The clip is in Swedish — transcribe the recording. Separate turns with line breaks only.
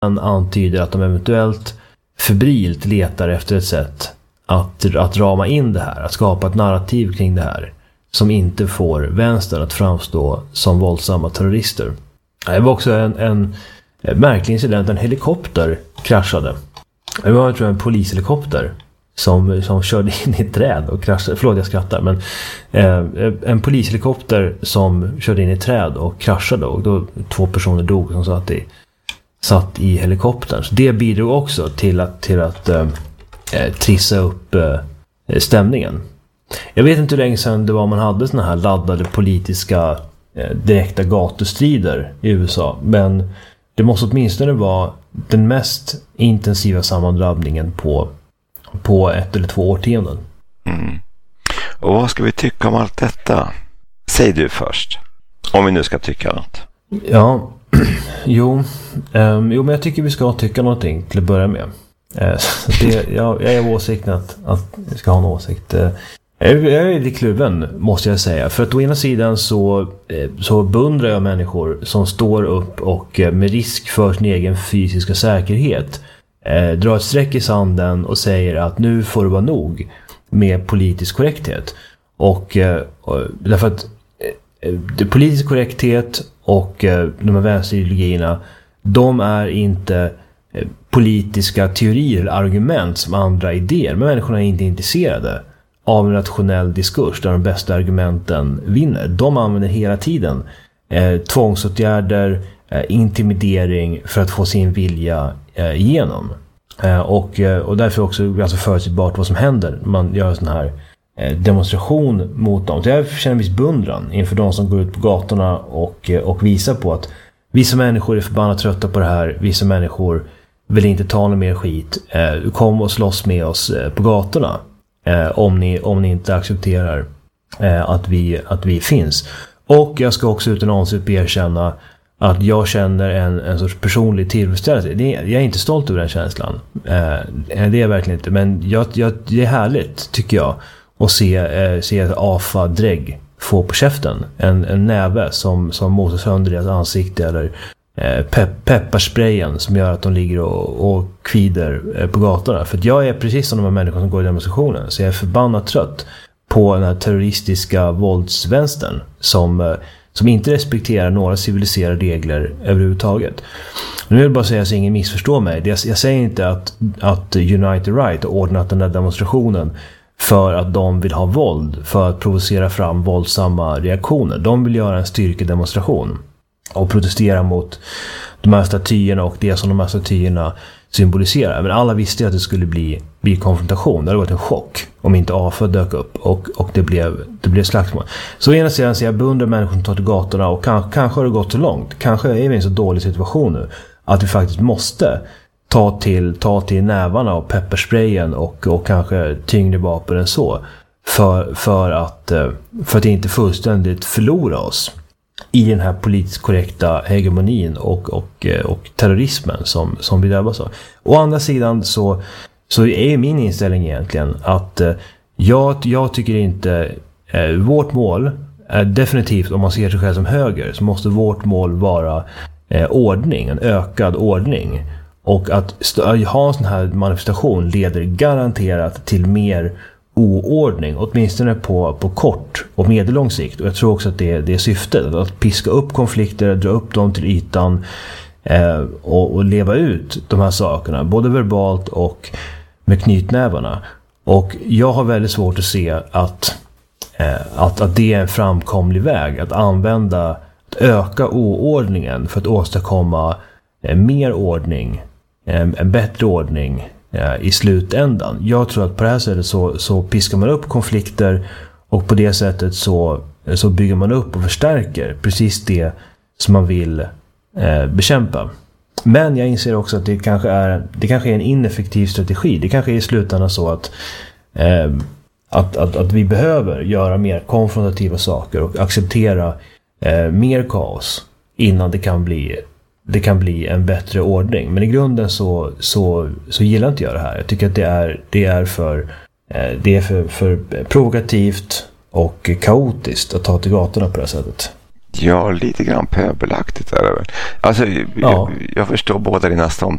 Han antyder att de eventuellt febrilt letar efter ett sätt att rama in det här, att skapa ett narrativ kring det här som inte får vänstern att framstå som våldsamma terrorister. Det var också en märklig incident. En helikopter kraschade. Det var, tror jag, en polishelikopter som körde in i ett träd och kraschade. Förlåt, jag skrattar, men en polishelikopter som körde in i ett träd och kraschade, och då 2 personer dog som satt i helikoptern. Så det bidrog också till att trissa upp stämningen. Jag vet inte hur länge sedan det var man hade såna här laddade politiska direkta gatustrider i USA, men det måste åtminstone vara den mest intensiva sammandrabbningen på 1 eller 2 årtionden.
Mm. Och vad ska vi tycka om allt detta? Säg du först, om vi nu ska tycka något.
Ja, jo, men jag tycker vi ska tycka någonting till att börja med. Jag är åsikten att vi ska ha en åsikt. Jag är lite kluven, måste jag säga. För att å ena sidan så beundrar jag människor som står upp och med risk för sin egen fysiska säkerhet drar ett streck i sanden och säger att nu får det vara nog med politisk korrekthet. Och därför att det politisk korrekthet och de här vänsterideologierna, de är inte politiska teorier eller argument som andra idéer. Men människorna är inte intresserade av en rationell diskurs där de bästa argumenten vinner. De använder hela tiden tvångsåtgärder, intimidering för att få sin vilja igenom. Och därför också ganska förutsägbart vad som händer när man gör en sån här demonstration mot dem. Så jag känner en viss beundran inför de som går ut på gatorna och visar på att vissa människor är förbannat trötta på det här. Vissa människor vill inte ta någon mer skit. Kom och slåss med oss på gatorna om ni inte accepterar att vi finns. Och jag ska också utan ansvar erkänna att jag känner en sorts personlig tillfredsställelse. Jag är inte stolt över den känslan. Det är jag verkligen inte. Men det är härligt, tycker jag, att se ett AFA-drägg få på käften. En näve som mosar sönder deras ansikte, eller pepparsprayen som gör att de ligger och kvider på gatorna. För att jag är precis som de här människorna som går i demonstrationen. Så jag är förbannat trött på den här terroristiska våldsvänstern som inte respekterar några civiliserade regler överhuvudtaget. Nu vill jag bara säga så ingen missförstår mig. Jag säger inte att United Right har ordnat den där demonstrationen för att de vill ha våld, för att provocera fram våldsamma reaktioner. De vill göra en styrkedemonstration och protestera mot de här statyerna och det som de här statyerna symboliserar. Men alla visste att det skulle bli konfrontation. Det hade varit en chock om inte AFA dök upp och det blev slagsmål. Så ena sidan så jag beundrar människor som tar till gatorna, och kanske har det gått så långt. Kanske är vi i en så dålig situation nu att vi faktiskt måste ta till nävarna och pepparsprayen och kanske tyngre vapen än så för att inte fullständigt förlora oss i den här politiskt korrekta hegemonin och terrorismen som vi drabbas av. Å andra sidan så är min inställning egentligen att jag tycker inte vårt mål är definitivt, om man ser sig själv som höger, så måste vårt mål vara ordning, en ökad ordning. Och att ha en sån här manifestation leder garanterat till mer oordning, åtminstone på kort och medellång sikt. Och jag tror också att det är syftet, att piska upp konflikter, dra upp dem till ytan och leva ut de här sakerna, både verbalt och med knytnävarna. Och jag har väldigt svårt att se att det är en framkomlig väg, att öka oordningen för att åstadkomma mer ordning, en bättre ordning i slutändan. Jag tror att på det här sättet så piskar man upp konflikter, och på det sättet så bygger man upp och förstärker precis det som man vill bekämpa. Men jag inser också att det kanske är en ineffektiv strategi. Det kanske är i slutändan så att vi behöver göra mer konfrontativa saker och acceptera mer kaos innan det kan bli en bättre ordning. Men i grunden så gillar inte jag det här. Jag tycker att det är för provokativt och kaotiskt att ta till gatorna på det här sättet.
Ja, lite grann pöbelaktigt är det väl. Alltså, jag förstår båda dina ståndpunkter.